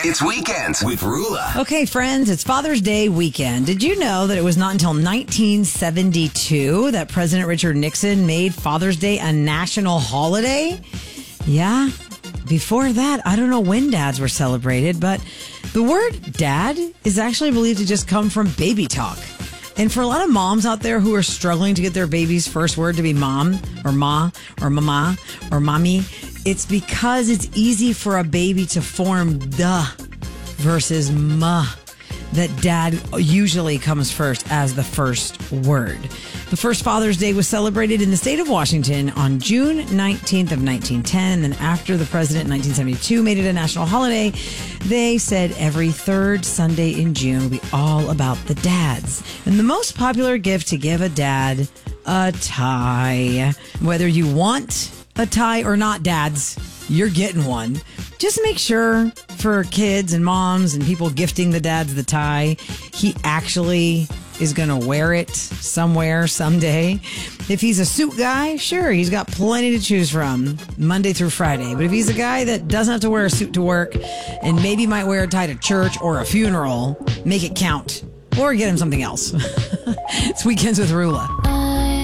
It's Weekends with Rula. Okay, friends, it's Father's Day weekend. Did you know that it was not until 1972 that President Richard Nixon made Father's Day a national holiday? Yeah. Before that, I don't know when dads were celebrated, but the word dad is actually believed to just come from baby talk. And for a lot of moms out there who are struggling to get their baby's first word to be mom or ma or mama or mommy, it's because it's easy for a baby to form the versus ma, that dad usually comes first as the first word. The first Father's Day was celebrated in the state of Washington on June 19th of 1910. And then after the president in 1972 made it a national holiday, they said every third Sunday in June will be all about the dads. And the most popular gift to give a dad, a tie. Whether you want a tie or not, dads, you're getting one. Just make sure for kids and moms and people gifting the dads the tie, he actually is going to wear it somewhere someday. If he's a suit guy, sure, he's got plenty to choose from Monday through Friday. But if he's a guy that doesn't have to wear a suit to work and maybe might wear a tie to church or a funeral, make it count or get him something else. It's Weekends with Rula.